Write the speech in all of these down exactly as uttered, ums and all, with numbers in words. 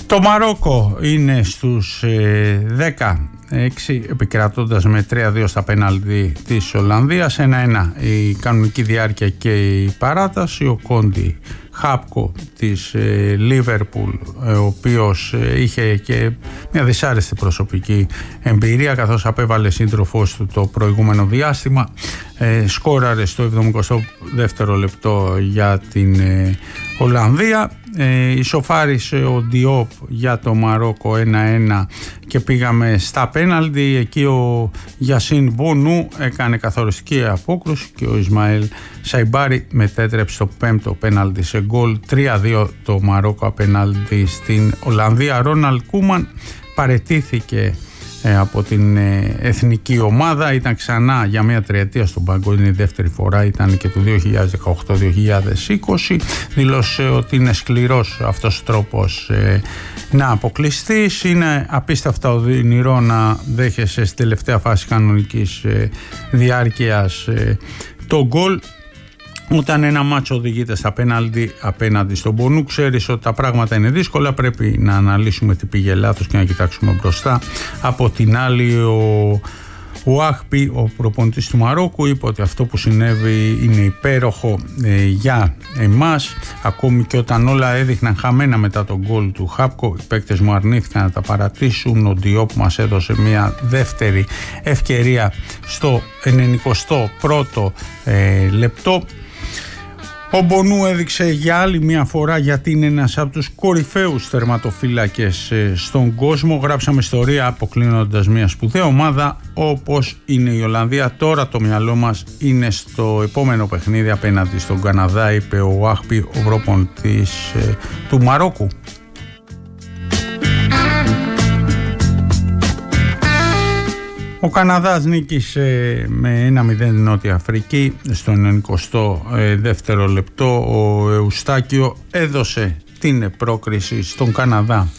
Το Μαρόκο είναι στους ε, δέκα έξι επικρατώντας με τρία δύο στα πέναλτι της Ολλανδίας. ένα ένα η κανονική διάρκεια και η παράταση. Ο Κόντι Χάπκο της Λίβερπουλ, ε, ο οποίος ε, είχε και μια δυσάρεστη προσωπική εμπειρία καθώς απέβαλε σύντροφός του το προηγούμενο διάστημα, ε, σκόραρε στο εβδομηκοστό δεύτερο λεπτό για την ε, Ολλανδία. Ε, ισοφάρισε ο Διόπ για το Μαρόκο ένα ένα και πήγαμε στα πέναλτι. Εκεί ο Γιασίν Μπονού έκανε καθοριστική απόκρουση και ο Ισμαήλ Σαϊμπάρη μετέτρεψε το πέμπτο πέναλτι σε γκολ. τρία δύο το Μαρόκο απέναντι στην Ολλανδία. Ρόναλντ Κούμαν παραιτήθηκε ε, από την ε, εθνική ομάδα. Ήταν ξανά για μια τριετία στον πάγκο, είναι η δεύτερη φορά, ήταν και το δύο χιλιάδες δεκαοκτώ δύο χιλιάδες είκοσι. Δήλωσε ότι είναι σκληρός αυτός ο τρόπος ε, να αποκλειστείς. Είναι απίστευτα οδυνηρό να δέχεσαι στην τελευταία φάση κανονικής ε, διάρκειας ε, το γκολ. Όταν ένα μάτσο οδηγείται στα πέναλτι απέναντι στον Μπονού, ξέρεις ότι τα πράγματα είναι δύσκολα, πρέπει να αναλύσουμε τι πήγε λάθος και να κοιτάξουμε μπροστά. Από την άλλη, ο Ο Αχπι, ο προπονητής του Μαρόκου, είπε ότι αυτό που συνέβη είναι υπέροχο ε, για εμάς. Ακόμη και όταν όλα έδειχναν χαμένα μετά τον γκολ του Χάπκο, οι παίκτες μου αρνήθηκαν να τα παρατήσουν. Ο Διόπ μας έδωσε μια δεύτερη ευκαιρία στο ενενηκοστό πρώτο ε, λεπτό. Ο Μπονού έδειξε για άλλη μια φορά γιατί είναι ένας από τους κορυφαίους τερματοφύλακες στον κόσμο. Γράψαμε ιστορία αποκλίνοντας μια σπουδαία ομάδα όπως είναι η Ολλανδία. Τώρα το μυαλό μας είναι στο επόμενο παιχνίδι απέναντι στον Καναδά, είπε ο Αχπι, ο προπονητής του Μαρόκου. Ο Καναδάς νίκησε με ένα μηδέν Νότια Αφρική στο ενενηκοστό δεύτερο λεπτό. Ο Εουστάκιο έδωσε την πρόκριση στον Καναδά.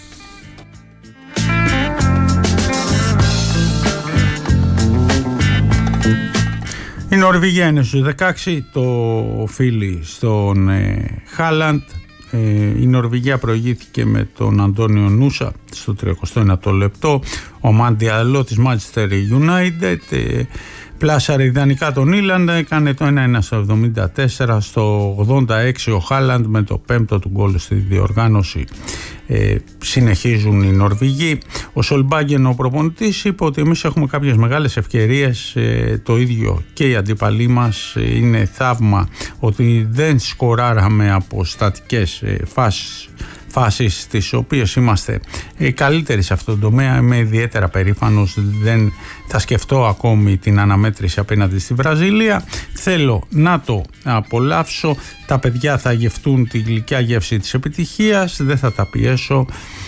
Η Νορβηγία είναι στους δεκαέξι, το οφείλει στον Χάλαντ. Η Νορβηγία προηγήθηκε με τον Αντώνιο Νούσα στο τριακοστό ένατο λεπτό. Ο Μαντιαλό της Manchester United πλάσαρε ιδανικά τον Ήλαντ, έκανε το ένα ένα στο εβδομήντα τέσσερα. Στο ογδόντα έξι ο Χάλαντ με το πέμπτο του γκολ στη διοργάνωση. Ε, συνεχίζουν οι Νορβηγοί. Ο Σολμπάγκεν, ο προπονητής, είπε ότι εμείς έχουμε κάποιες μεγάλες ευκαιρίες, ε, το ίδιο και οι αντίπαλοι μας. Ε, είναι θαύμα ότι δεν σκοράραμε από στατικές ε, φάσεις φάσεις τις οποίες είμαστε ε, καλύτεροι σε αυτόν τον τομέα. Είμαι ιδιαίτερα περήφανος, δεν θα σκεφτώ ακόμη την αναμέτρηση απέναντι στη Βραζιλία, θέλω να το απολαύσω, τα παιδιά θα γευτούν τη γλυκιά γεύση της επιτυχίας, δεν θα τα πιέσω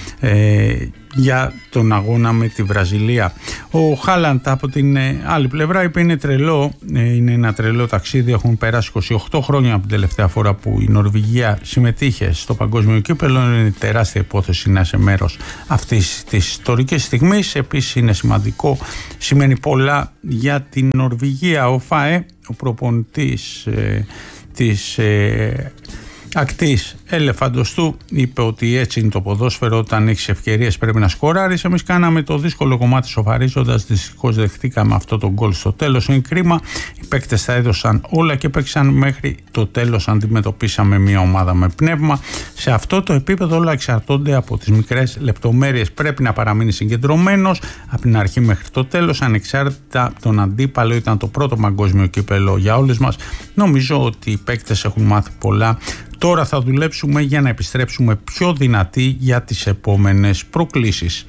ε, για τον αγώνα με τη Βραζιλία. Ο Χάλαντ από την άλλη πλευρά είπε είναι τρελό, είναι ένα τρελό ταξίδι, έχουν περάσει είκοσι οκτώ χρόνια από την τελευταία φορά που η Νορβηγία συμμετείχε στο παγκόσμιο κύπελλο, είναι τεράστια υπόθεση να είσαι μέρος αυτής της ιστορικής στιγμής. Επίσης είναι σημαντικό, σημαίνει πολλά για την Νορβηγία. Ο ΦΑΕ, ο προπονητής ε, της ε, ακτής ελεφαντοστού, είπε ότι έτσι είναι το ποδόσφαιρο, όταν έχεις ευκαιρίες πρέπει να σκοράρεις. Εμείς κάναμε το δύσκολο κομμάτι σοφαρίζοντας, δυστυχώς δεχτήκαμε αυτό το γκολ στο τέλος, είναι κρίμα, οι παίκτες θα έδωσαν όλα και παίξαν μέχρι το τέλος, αντιμετωπίσαμε μια ομάδα με πνεύμα. Σε αυτό το επίπεδο όλα εξαρτώνται από τις μικρές λεπτομέρειες, πρέπει να παραμείνει συγκεντρωμένος από την αρχή μέχρι το τέλος, ανεξάρτητα από τον αντίπαλο. Ήταν το πρώτο παγκόσμιο κύπελλο για όλες μας, νομίζω ότι οι παίκτες έχουν μάθει πολλά. Τώρα θα δουλέψουμε για να επιστρέψουμε πιο δυνατοί για τις επόμενες προκλήσεις.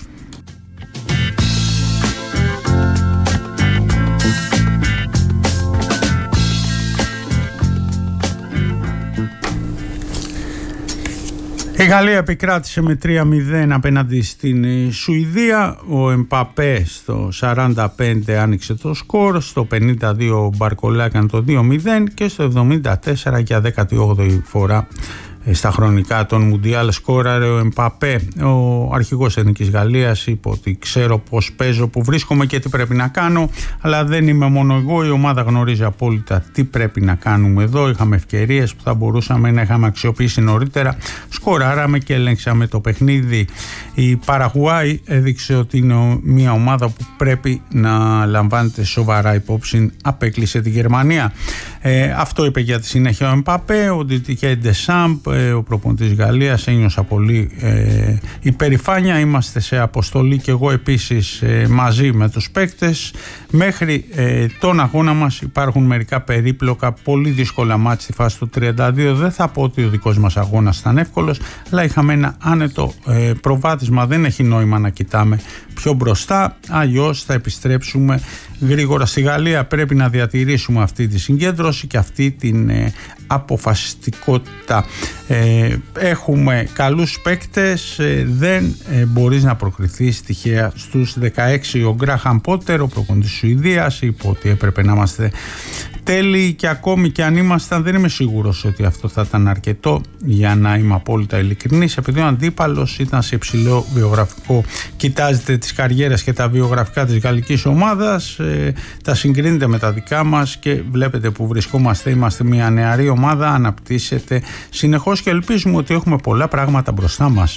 Η Γαλλία επικράτησε με τρία μηδέν απέναντι στην Σουηδία. Ο Εμπαπέ στο σαράντα πέντε άνοιξε το σκορ, στο πενήντα δύο ο Μπαρκολά έκανε το δύο μηδέν και στο εβδομήντα τέσσερα για δέκατη όγδοη φορά στα χρονικά των Μουντιάλ σκόραρε ο Εμπαπέ. Ο αρχηγός Εθνικής Γαλλίας είπε ότι ξέρω πως παίζω, που βρίσκομαι και τι πρέπει να κάνω, αλλά δεν είμαι μόνο εγώ, η ομάδα γνωρίζει απόλυτα τι πρέπει να κάνουμε εδώ. Είχαμε ευκαιρίες που θα μπορούσαμε να είχαμε αξιοποιήσει νωρίτερα, σκοράραμε και ελέγξαμε το παιχνίδι. Η Παραγουάη έδειξε ότι είναι μια ομάδα που πρέπει να λαμβάνεται σοβαρά υπόψη, απέκλεισε τη Γερμανία. Ε, αυτό είπε για τη συνέχεια ο Εμπαπέ, ο Ντιτιέ Ντεσάμπ, ε, ο προπονητής Γαλλίας, ένιωσα πολύ ε, υπερηφάνεια, είμαστε σε αποστολή και εγώ επίσης ε, μαζί με τους παίκτες. Μέχρι ε, τον αγώνα μας υπάρχουν μερικά περίπλοκα, πολύ δύσκολα μάτς στη φάση του τριάντα δύο. Δεν θα πω ότι ο δικός μας αγώνας ήταν εύκολος, αλλά είχαμε ένα άνετο ε, προβάδισμα. Δεν έχει νόημα να κοιτάμε πιο μπροστά, αλλιώς θα επιστρέψουμε γρήγορα στη Γαλλία. Πρέπει να διατηρήσουμε αυτή τη συγκέντρωση και αυτή την ε, αποφασιστικότητα. Ε, έχουμε καλούς παίκτες, ε, δεν ε, μπορείς να προκριθείς τυχαία. Στους δεκαέξι ο Γκράχαμ Πότερ, ο προπονητής της Σουηδίας, είπε ότι έπρεπε να είμαστε τέλειοι και ακόμη και αν ήμασταν, δεν είμαι σίγουρος ότι αυτό θα ήταν αρκετό, για να είμαι απόλυτα ειλικρινής, επειδή ο αντίπαλος ήταν σε υψηλό βιογραφικό. Κοιτάζετε τις καριέρες και τα βιογραφικά της γαλλικής ομάδας, ε, τα συγκρίνετε με τα δικά μας και βλέπετε που βρισκόμαστε. Είμαστε μια νεαρή ομάδα, αναπτύσσεται συνεχώς και ελπίζουμε ότι έχουμε πολλά πράγματα μπροστά μας.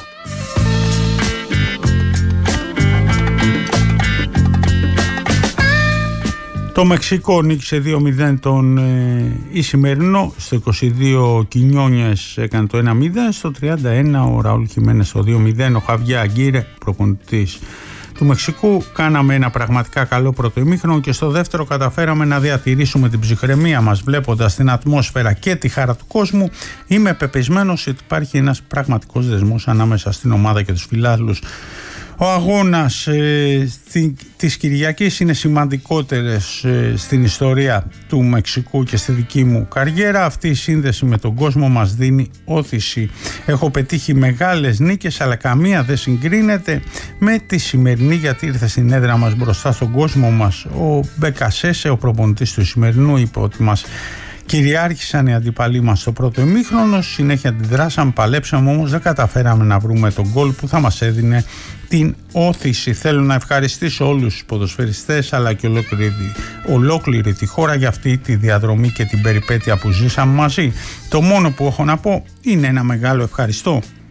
Το Μεξικό νίκησε δύο μηδέν τον ε, Ισημερινό, στο είκοσι δύο ο Κινιόνιες έκανε το ένα μηδέν, στο τριάντα ένα ο Ραούλ Χιμένες το δύο μηδέν, ο Χαβιέ Αγκίρε, προπονητής του Μεξικού. Κάναμε ένα πραγματικά καλό πρώτο ημίχρονο και στο δεύτερο καταφέραμε να διατηρήσουμε την ψυχραιμία μας βλέποντας την ατμόσφαιρα και τη χαρά του κόσμου. Είμαι πεπισμένος ότι υπάρχει ένας πραγματικός δεσμός ανάμεσα στην ομάδα και τους φιλάθλους. Ο αγώνας ε, της Κυριακής είναι σημαντικότερες ε, στην ιστορία του Μεξικού και στη δική μου καριέρα. Αυτή η σύνδεση με τον κόσμο μας δίνει όθηση. Έχω πετύχει μεγάλες νίκες, αλλά καμία δεν συγκρίνεται με τη σημερινή, γιατί ήρθε στην έδρα μας μπροστά στον κόσμο μας. Ο Μπεκασέσε, ο προπονητής του Ισημερινού, είπε ότι μας κυριάρχησαν οι αντιπαλοί μας στο πρώτο ημίχρονο, συνέχεια αντιδράσαμε, παλέψαμε, όμως δεν καταφέραμε να βρούμε τον γκολ που θα μας έδινε την όθηση. Θέλω να ευχαριστήσω όλους τους ποδοσφαιριστές αλλά και ολόκληρη, ολόκληρη τη χώρα για αυτή τη διαδρομή και την περιπέτεια που ζήσαμε μαζί. Το μόνο που έχω να πω είναι ένα μεγάλο ευχαριστώ.